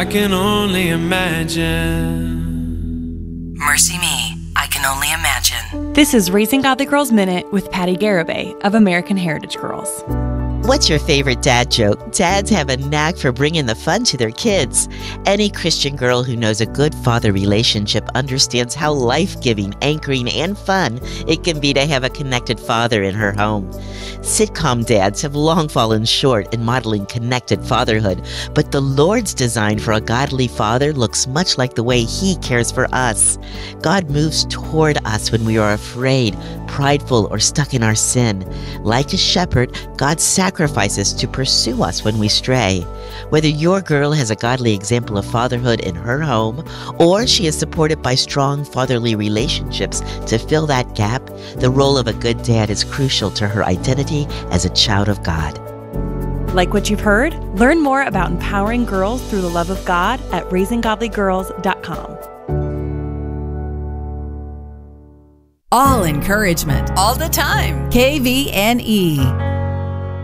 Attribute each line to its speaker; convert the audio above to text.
Speaker 1: I can only imagine.
Speaker 2: Mercy me, I can only imagine.
Speaker 3: This is Raising Godly Girls Minute with Patty Garibay of American Heritage Girls.
Speaker 4: What's your favorite dad joke? Dads have a knack for bringing the fun to their kids. Any Christian girl who knows a good father relationship understands how life-giving, anchoring, and fun it can be to have a connected father in her home. Sitcom dads have long fallen short in modeling connected fatherhood, but the Lord's design for a godly father looks much like the way He cares for us. God moves toward us when we are afraid, prideful, or stuck in our sin. Like a shepherd, God sacrifices to pursue us when we stray. Whether your girl has a godly example of fatherhood in her home, or she is supported by strong fatherly relationships to fill that gap, the role of a good dad is crucial to her identity as a child of God.
Speaker 3: Like what you've heard? Learn more about empowering girls through the love of God at raisinggodlygirls.com.
Speaker 5: All encouragement, all the time. KVNE.